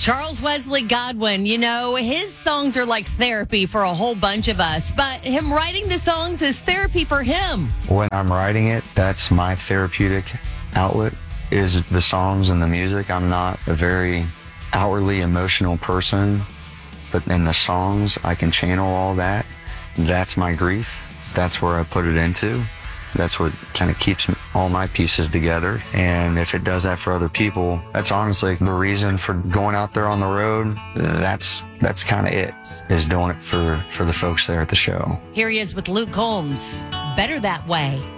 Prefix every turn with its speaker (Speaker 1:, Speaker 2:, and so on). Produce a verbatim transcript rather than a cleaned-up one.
Speaker 1: Charles Wesley Godwin, you know, his songs are like therapy for a whole bunch of us, but him writing the songs is therapy for him.
Speaker 2: When I'm writing it, that's my therapeutic outlet, is the songs and the music. I'm not a very outwardly emotional person, but in the songs, I can channel all that. That's my grief. That's where I put it into. That's what kind of keeps all my pieces together. And if it does that for other people, that's honestly the reason for going out there on the road. That's that's kind of it, is doing it for, for the folks there at the show.
Speaker 1: Here he is with Luke Combs. Better That Way.